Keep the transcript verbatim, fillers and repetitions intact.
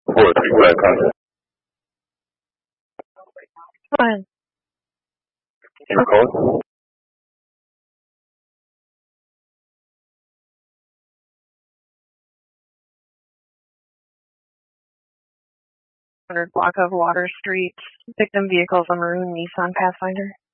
four three five contact. Fine. Your code? Block of Water Street. Victim vehicles a maroon Nissan Pathfinder.